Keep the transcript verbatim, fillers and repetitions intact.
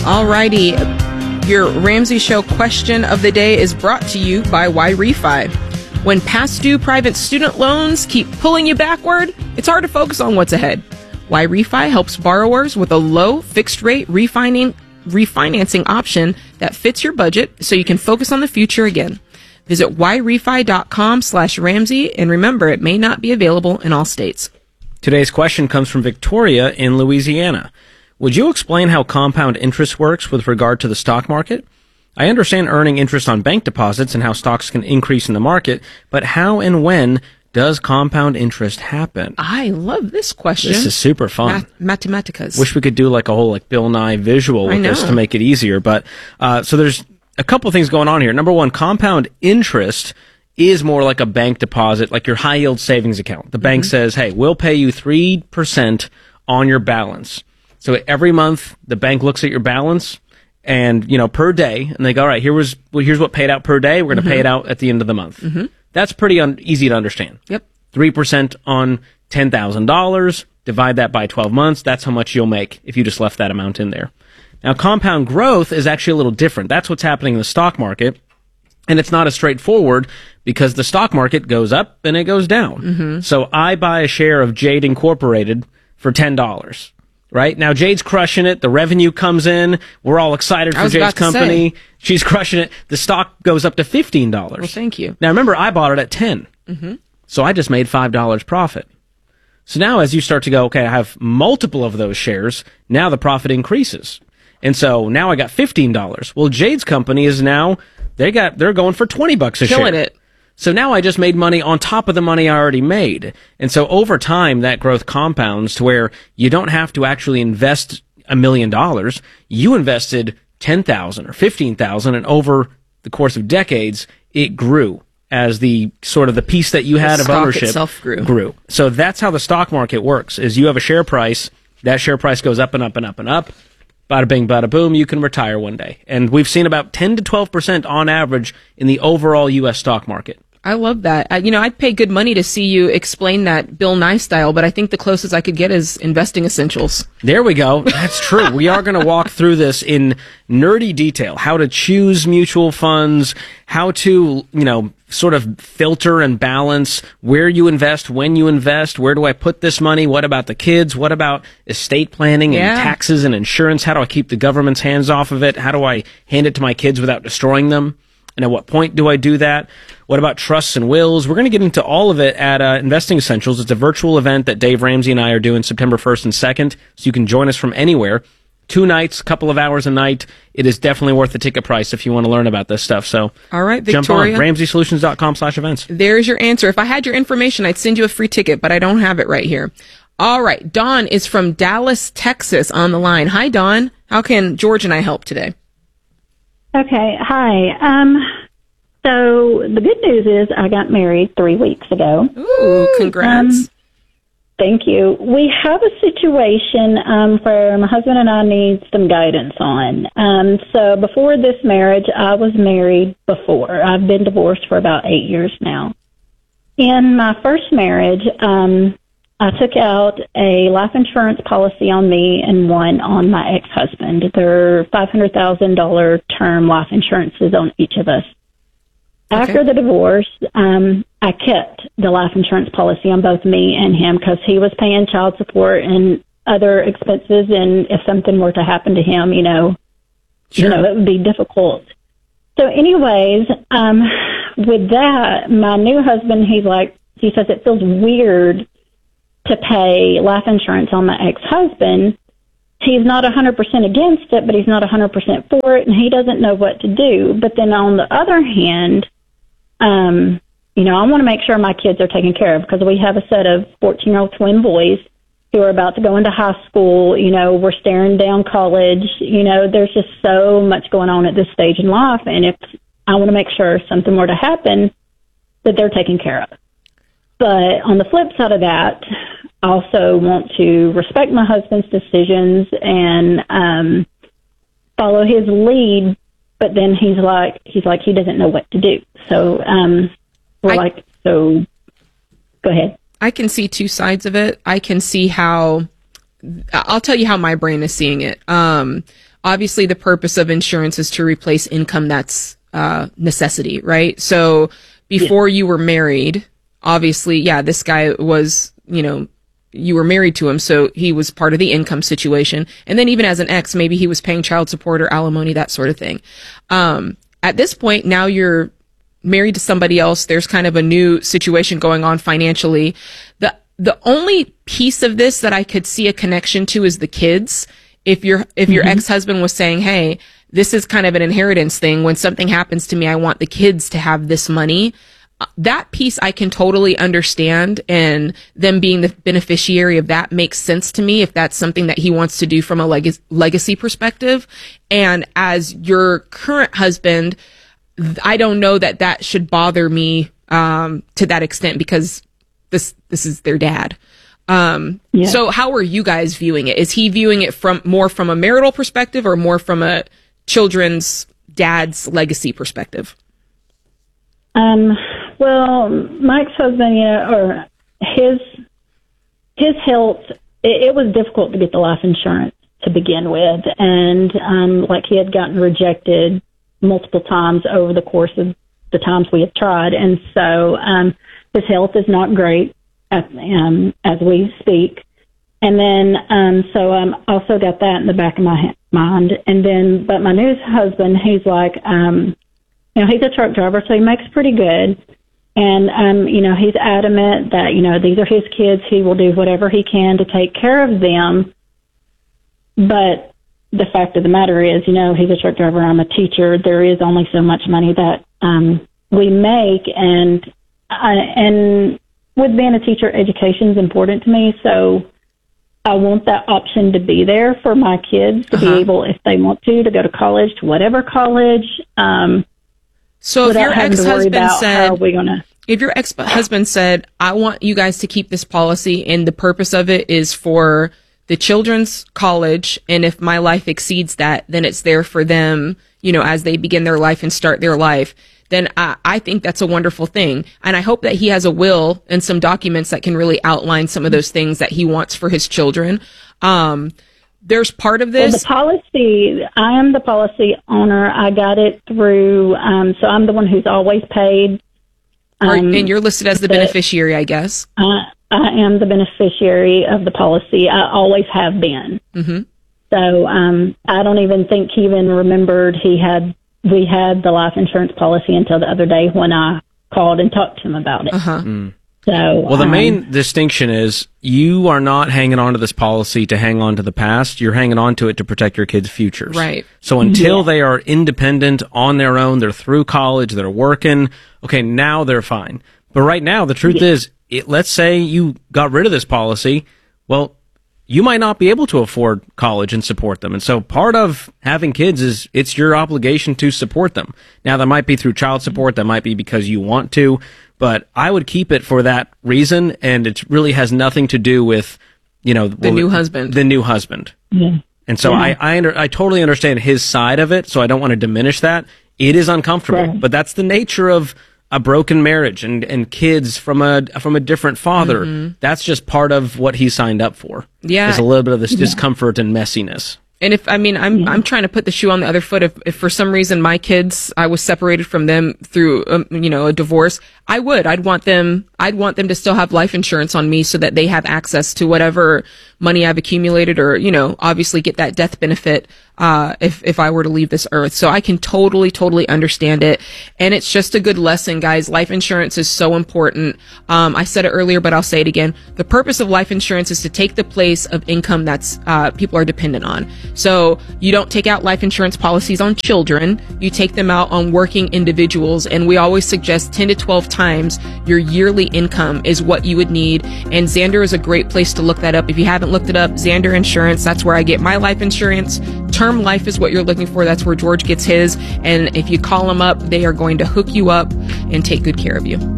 Alrighty, your Ramsey Show question of the day is brought to you by Y-Refi. When past due private student loans keep pulling you backward, it's hard to focus on what's ahead. Y-Refi helps borrowers with a low fixed rate refining, refinancing option that fits your budget so you can focus on the future again. Visit yrefi.com slash Ramsey, and remember, it may not be available in all states. Today's question comes from Victoria in Louisiana. Would you explain how compound interest works with regard to the stock market? I understand earning interest on bank deposits and how stocks can increase in the market, but how and when does compound interest happen? I love this question. This is super fun. Math- Mathematicas. Wish we could do like a whole like Bill Nye visual with this to make it easier. But uh, so there's a couple things going on here. Number one, compound interest is more like a bank deposit, like your high yield savings account. The bank mm-hmm. says, hey, we'll pay you three percent on your balance. So every month, the bank looks at your balance and, you know, per day, and they go, all right, here was, well, here's what paid out per day. We're going to mm-hmm. pay it out at the end of the month. Mm-hmm. That's pretty un- easy to understand. Yep. three percent on ten thousand dollars, divide that by twelve months. That's how much you'll make if you just left that amount in there. Now, compound growth is actually a little different. That's what's happening in the stock market. And it's not as straightforward because the stock market goes up and it goes down. Mm-hmm. So I buy a share of Jade Incorporated for ten dollars. Right? Now, Jade's crushing it. The revenue comes in. We're all excited for Jade's company. She's crushing it. The stock goes up to fifteen dollars. Well, thank you. Now, remember, I bought it at ten dollars. Mm-hmm. So I just made five dollars profit. So now as you start to go, okay, I have multiple of those shares, now the profit increases. And so now I got fifteen dollars. Well, Jade's company is now, they got, they're going for twenty bucks a share. Killing it. So now I just made money on top of the money I already made. And so over time, that growth compounds to where you don't have to actually invest a million dollars. You invested ten thousand or fifteen thousand, and over the course of decades, it grew as the sort of the piece that you had the of ownership itself grew. grew. So that's how the stock market works, is you have a share price, that share price goes up and up and up and up. Bada bing, bada boom, you can retire one day. And we've seen about ten to twelve percent on average in the overall U S stock market. I love that. I, you know, I'd pay good money to see you explain that Bill Nye style, but I think the closest I could get is investing essentials. There we go. That's true. We are going to walk through this in nerdy detail. How to choose mutual funds, how to, you know, sort of filter and balance where you invest, when you invest, where do I put this money, what about the kids, what about estate planning and yeah. taxes and insurance, how do I keep the government's hands off of it, how do I hand it to my kids without destroying them? And at what point do I do that? What about trusts and wills? We're going to get into all of it at uh, Investing Essentials. It's a virtual event that Dave Ramsey and I are doing September first and second, so you can join us from anywhere. Two nights, a couple of hours a night. It is definitely worth the ticket price if you want to learn about this stuff. So all right, Victoria, jump on ramsey solutions dot com slash events. There's your answer. If I had your information, I'd send you a free ticket, but I don't have it right here. All right, Dawn is from Dallas, Texas on the line. Hi, Dawn. How can George and I help today? Okay, hi. Um, so the good news is I got married three weeks ago. Ooh, congrats. Um, thank you. We have a situation um, where my husband and I need some guidance on. Um, so before this marriage, I was married before. I've been divorced for about eight years now. In my first marriage, um, I took out a life insurance policy on me and one on my ex-husband. There are five hundred thousand dollars term life insurances on each of us. Okay. After the divorce, um, I kept the life insurance policy on both me and him because he was paying child support and other expenses, and if something were to happen to him, you know, sure. you know, it would be difficult. So anyways, um, with that, my new husband, he's like, he says it feels weird to pay life insurance on my ex-husband. He's not one hundred percent against it, but he's not one hundred percent for it, and he doesn't know what to do. But then on the other hand, um, you know, I want to make sure my kids are taken care of because we have a set of fourteen-year-old twin boys who are about to go into high school. You know, we're staring down college. You know, there's just so much going on at this stage in life, and if I want to make sure if something were to happen, that they're taken care of. But on the flip side of that, I also want to respect my husband's decisions and um, follow his lead. But then he's like, he's like, he doesn't know what to do. So um, we're I, like, so go ahead. I can see two sides of it. I can see how, I'll tell you how my brain is seeing it. Um, obviously the purpose of insurance is to replace income that's uh, necessity, right? So before yeah. you were married, obviously, yeah, this guy was, you know, you were married to him, so he was part of the income situation. And then even as an ex, maybe he was paying child support or alimony, that sort of thing. Um, at this point, now you're married to somebody else. There's kind of a new situation going on financially. The the only piece of this that I could see a connection to is the kids. If your if your mm-hmm. ex-husband was saying, hey, this is kind of an inheritance thing. When something happens to me, I want the kids to have this money. That piece I can totally understand, and them being the beneficiary of that makes sense to me if that's something that he wants to do from a leg- legacy perspective. And as your current husband, I don't know that that should bother me um, to that extent, because this this is their dad. Um, yeah. So how are you guys viewing it? Is he viewing it from more from a marital perspective or more from a children's dad's legacy perspective? Um. Well, my ex-husband, you know, or his his health, it, it was difficult to get the life insurance to begin with, and um, like he had gotten rejected multiple times over the course of the times we have tried, and so um, his health is not great as, um, as we speak. And then, um, so I um, also got that in the back of my ha- mind. And then, but my new husband, he's like, um, you know, he's a truck driver, so he makes pretty good. And, um, you know, he's adamant that, you know, these are his kids. He will do whatever he can to take care of them. But the fact of the matter is, you know, he's a truck driver. I'm a teacher. There is only so much money that um, we make. And, I, and with being a teacher, education is important to me. So I want that option to be there for my kids to uh-huh. be able, if they want to, to go to college, to whatever college. Um, So if your ex-husband said, gonna... if your ex-husband said, I want you guys to keep this policy and the purpose of it is for the children's college, and if my life exceeds that, then it's there for them, you know, as they begin their life and start their life, then I, I think that's a wonderful thing. And I hope that he has a will and some documents that can really outline some of those things that he wants for his children. Um, There's part of this. Well, the policy, I am the policy owner. I got it through, um, so I'm the one who's always paid. Um, Are, and you're listed as the, the beneficiary, I guess. Uh, I am the beneficiary of the policy. I always have been. Mm-hmm. So um, I don't even think he even remembered he had we had the life insurance policy until the other day when I called and talked to him about it. Uh-huh. Mm. So, well, the um, main distinction is you are not hanging on to this policy to hang on to the past. You're hanging on to it to protect your kids' futures. Right. So until yeah. they are independent on their own, they're through college, they're working, okay, now they're fine. But right now, the truth yeah. is, it, let's say you got rid of this policy, well, you might not be able to afford college and support them. And so part of having kids is it's your obligation to support them. Now, that might be through child support, that might be because you want to, but I would keep it for that reason, and it really has nothing to do with, you know, the well, new husband. The new husband. Yeah. And so yeah. I I, under, I totally understand his side of it, so I don't want to diminish that. It is uncomfortable, right. but that's the nature of a broken marriage and, and kids from a from a different father. Mm-hmm. That's just part of what he signed up for. Yeah. There's a little bit of this yeah. discomfort and messiness. And if, I mean, I'm, yeah. I'm trying to put the shoe on the other foot. If, if for some reason my kids, I was separated from them through, um, you know, a divorce, I would, I'd want them, I'd want them to still have life insurance on me so that they have access to whatever money I've accumulated, or, you know, obviously get that death benefit, uh, if, if I were to leave this earth. So I can totally, totally understand it. And it's just a good lesson, guys. Life insurance is so important. Um, I said it earlier, but I'll say it again. The purpose of life insurance is to take the place of income that's, uh, people are dependent on. So you don't take out life insurance policies on children. You take them out on working individuals. And we always suggest ten to twelve times your yearly income is what you would need. And Zander is a great place to look that up. If you haven't looked it up, Zander Insurance, that's where I get my life insurance. Term life is what you're looking for. That's where George gets his. And if you call them up, they are going to hook you up and take good care of you.